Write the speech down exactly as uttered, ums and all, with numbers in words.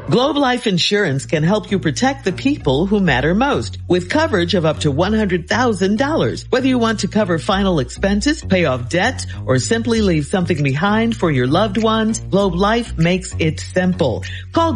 Globe Life Insurance can help you protect the people who matter most with coverage of up to one hundred thousand dollars. Whether you want to cover final expenses, pay off debt, or simply leave something behind for your loved ones, Globe Life makes it simple. Call